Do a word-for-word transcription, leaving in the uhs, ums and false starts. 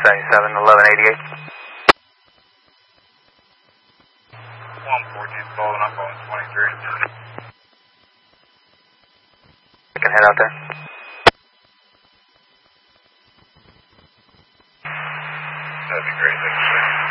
seventy-seven, eleven eighty-eight. one fourteen, following up on twenty-three. I can head out there. That'd be great, thank you, sir.